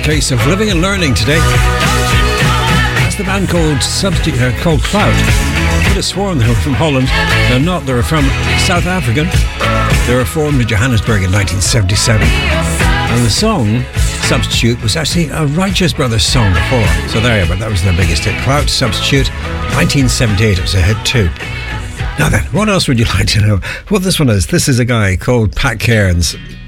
case of living and learning today. That's the band called called Clout. I could have sworn they were from Holland. They're not. They were from South African. They were formed in Johannesburg in 1977. And the song Substitute was actually a Righteous Brothers song before. So there you go. That was their biggest hit. Clout, Substitute, 1978. It was a hit too. Now then, what else would you like to know? What this one is? This is a guy called Pat Cairns.